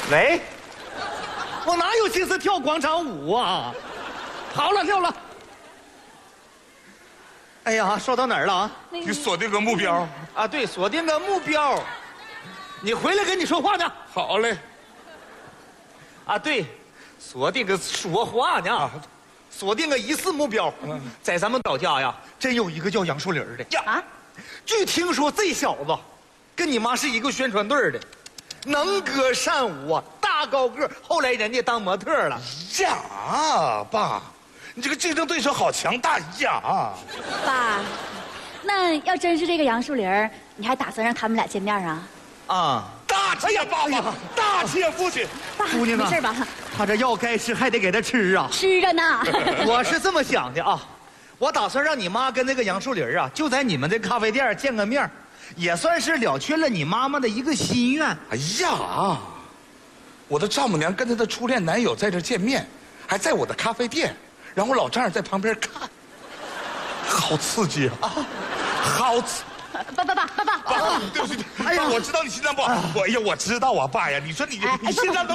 喂，我哪有心思跳广场舞啊？好了，跳了。哎呀，说到哪儿了啊？ 你锁定个目标啊，对，锁定个目标。你回来跟你说话呢。 好嘞。 啊，对，锁定个说话呢。啊，锁定个疑似目标。在咱们岛家呀，真有一个叫杨树林的呀。啊，据听说这小子跟你妈是一个宣传队的，能歌善舞啊，大高个。后来人家当模特了。 呀，爸，你这个竞争对手好强大呀！ 爸，那要真是这个杨树林，你还打算让他们俩见面啊？ 啊， 大气爸爸，大气父亲。 爸， 姑娘啊， 没事吧？ 他这药该吃还得给他吃啊。 吃着呢。 我是这么想的啊，我打算让你妈跟那个杨树林啊，就在你们这咖啡店见个面，也算是了却了你妈妈的一个心愿。 哎呀，我的丈母娘跟她的初恋男友在这见面，还在我的咖啡店，然后老丈人在旁边看，好刺激啊！好刺。 爸， 对不起，哎呀，我知道你心脏不好，哎呀，我知道啊，爸呀，你说你心脏都